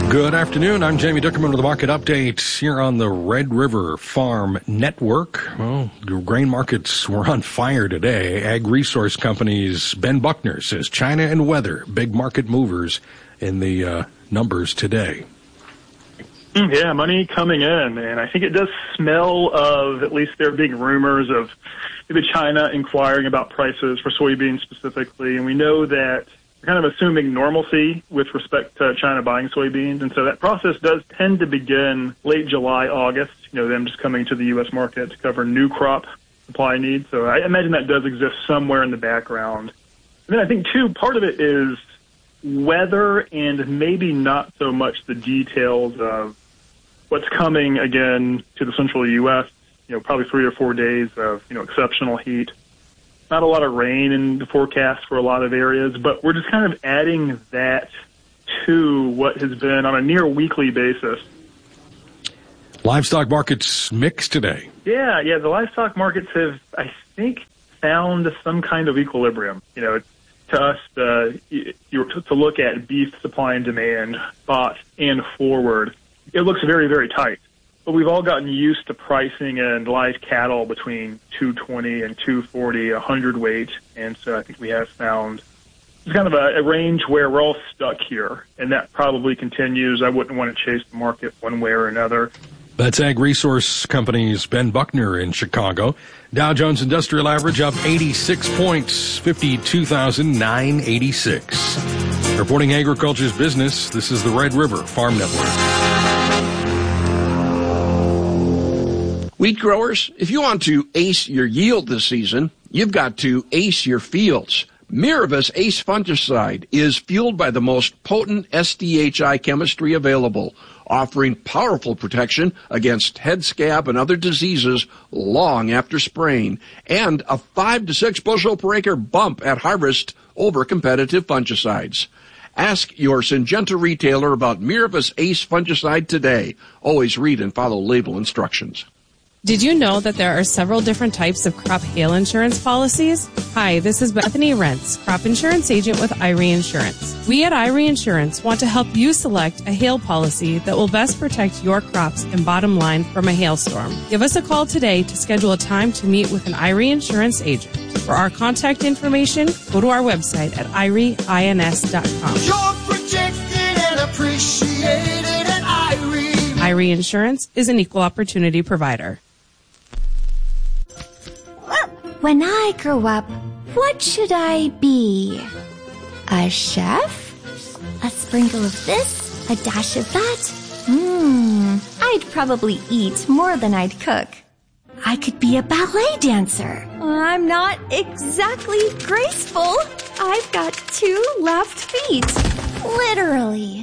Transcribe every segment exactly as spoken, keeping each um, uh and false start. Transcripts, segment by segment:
Good afternoon. I'm Jamie Dickerman with the market update here on the Red River Farm Network. Well, the grain markets were on fire today. Ag resource companies Ben Buckner says China and weather, big market movers in the uh, numbers today. Yeah, money coming in, and I think it does smell of at least there being rumors of maybe China inquiring about prices for soybeans specifically, and we know that we're kind of assuming normalcy with respect to China buying soybeans, and so that process does tend to begin late July, August, you know, them just coming to the U S market to cover new crop supply needs. So I imagine that does exist somewhere in the background. And then I think, too, part of it is weather and maybe not so much the details of what's coming, again, to the central U S, you know, probably three or four days of, you know, exceptional heat. Not a lot of rain in the forecast for a lot of areas, but we're just kind of adding that to what has been on a near weekly basis. Livestock markets mixed today. Yeah, yeah, the livestock markets have, I think, found some kind of equilibrium. You know, to us, uh, you, you to look at beef supply and demand, spot and forward, it looks very, very tight. But we've all gotten used to pricing in live cattle between two twenty and two forty, one hundred weight. And so I think we have found it's kind of a, a range where we're all stuck here. And that probably continues. I wouldn't want to chase the market one way or another. That's Ag Resource Company's Ben Buckner in Chicago. Dow Jones Industrial Average up eighty-six points, fifty-two thousand nine hundred eighty-six. Reporting agriculture's business, this is the Red River Farm Network. Wheat growers, if you want to ace your yield this season, you've got to ace your fields. Miravis Ace Fungicide is fueled by the most potent S D H I chemistry available, offering powerful protection against head scab and other diseases long after spraying, and a five to six bushel per acre bump at harvest over competitive fungicides. Ask your Syngenta retailer about Miravis Ace Fungicide today. Always read and follow label instructions. Did you know that there are several different types of crop hail insurance policies? Hi, this is Bethany Rentz, crop insurance agent with Irie Insurance. We at Irie Insurance want to help you select a hail policy that will best protect your crops and bottom line from a hailstorm. Give us a call today to schedule a time to meet with an Irie Insurance agent. For our contact information, go to our website at irie ins dot com. You're protected and appreciated at Irie. Irie Insurance is an equal opportunity provider. When I grow up, what should I be? A chef? A sprinkle of this? A dash of that? Hmm, I'd probably eat more than I'd cook. I could be a ballet dancer. I'm not exactly graceful. I've got two left feet. Literally.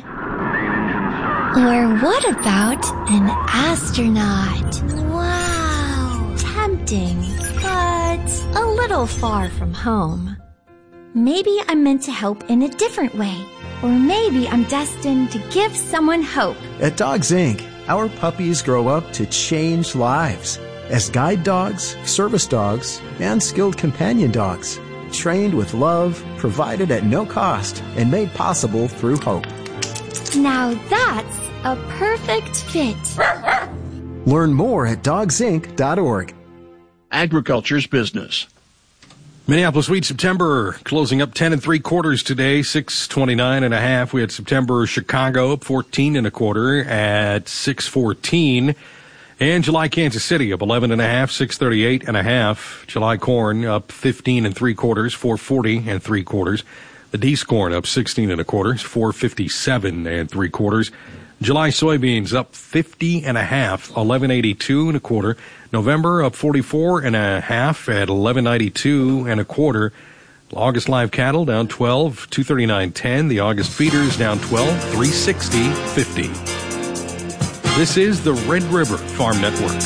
Or what about an astronaut? Wow, tempting. But a little far from home. Maybe I'm meant to help in a different way. Or maybe I'm destined to give someone hope. At Dogs Incorporated, our puppies grow up to change lives as guide dogs, service dogs, and skilled companion dogs. Trained with love, provided at no cost, and made possible through hope. Now that's a perfect fit. Learn more at dogs inc dot org. Agriculture's business. Minneapolis wheat September closing up ten and three quarters today, six twenty-nine and a half. We had September Chicago up fourteen and a quarter at six fourteen. And July Kansas City up eleven and a half, six thirty-eight and a half. July corn up fifteen and three quarters, four forty and three quarters. The D's corn up sixteen and a quarter, four fifty-seven and three quarters. July soybeans up fifty and a half, eleven eighty-two and a quarter. November up forty-four and a half at eleven ninety-two and a quarter. August live cattle down twelve, two thirty-nine ten. The August feeders down twelve, three sixty fifty. This is the Red River Farm Network.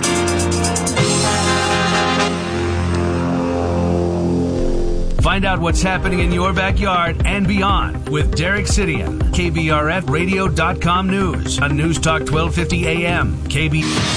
Find out what's happening in your backyard and beyond with Derek Sidian, K B R F radio dot com News on News Talk twelve fifty A M, K B